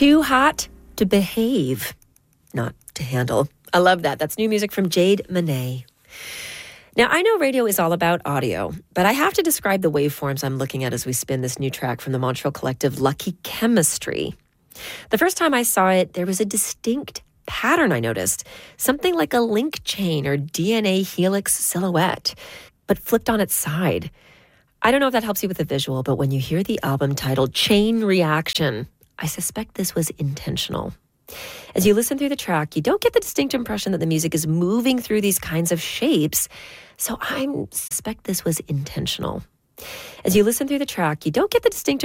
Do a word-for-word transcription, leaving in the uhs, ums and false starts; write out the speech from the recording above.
Too hot to behave, not to handle. I love that. That's new music from Jade Monet. Now, I know radio is all about audio, but I have to describe the waveforms I'm looking at as we spin this new track from the Montreal collective Lucky Chemistry. The first time I saw it, there was a distinct pattern I noticed, something like a link chain or D N A helix silhouette, but flipped on its side. I don't know if that helps you with the visual, but when you hear the album titled Chain Reaction, I suspect this was intentional. As you listen through the track, you don't get the distinct impression that the music is moving through these kinds of shapes, so I suspect this was intentional. As you listen through the track, you don't get the distinct